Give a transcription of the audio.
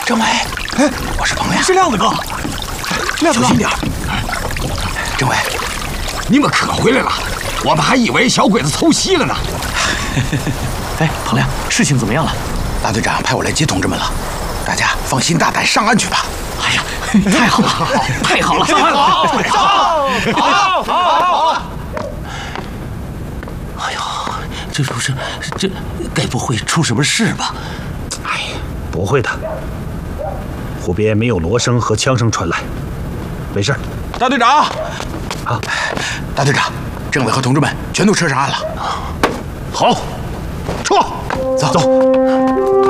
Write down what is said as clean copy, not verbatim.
政委，哎，我是彭亮， 是亮子哥。亮子哥，小心点。 政委， 你们可回来了，我们还以为小鬼子偷袭了呢。 哎，彭亮，事情怎么样了？ 大队长派我来接同志们了，大家放心大胆上岸去吧。 哎呀，太好了，太好了！上岸了！好！ 哎呦，这该不会出什么事吧？ 哎呀，不会的。湖边没有锣声和枪声传来，没事。 大队长， 好， 大队长，政委和同志们全都撤上岸了。 好，撤， 走。